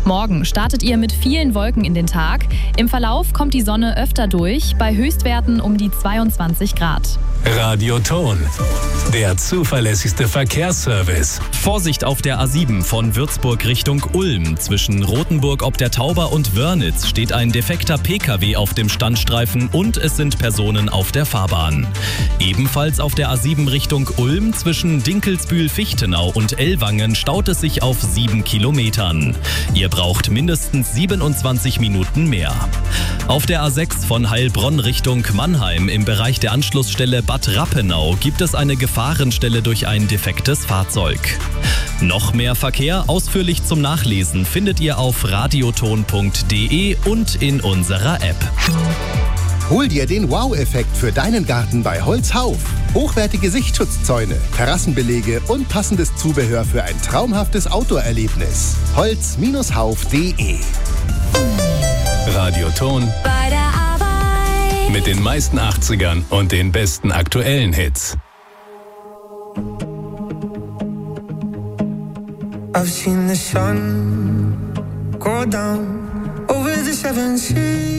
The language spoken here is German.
Morgen startet ihr mit vielen Wolken in den Tag. Im Verlauf kommt die Sonne öfter durch, bei Höchstwerten um die 22 Grad. Radioton, der zuverlässigste Verkehrsservice. Vorsicht auf der A7 von Würzburg Richtung Ulm. Zwischen Rothenburg ob der Tauber und Wörnitz steht ein defekter Pkw auf dem Standstreifen und es sind Personen auf der Fahrbahn. Ebenfalls auf der A7 Richtung Ulm zwischen Dinkelsbühl-Fichtenau und Ellwangen staut es sich auf 7 Kilometern. Ihr braucht mindestens 27 Minuten mehr. Auf der A6 von Heilbronn Richtung Mannheim im Bereich der Anschlussstelle Bad Rappenau gibt es eine Gefahrenstelle durch ein defektes Fahrzeug. Noch mehr Verkehr ausführlich zum Nachlesen findet ihr auf radioton.de und in unserer App. Hol dir den Wow-Effekt für deinen Garten bei Holzhauf. Hochwertige Sichtschutzzäune, Terrassenbelege und passendes Zubehör für ein traumhaftes Outdoor-Erlebnis. Holz-hauf.de. Radioton Bei der Arbeit. mit den meisten 80ern und den besten aktuellen Hits. I've seen the sun go down over the 7 seas.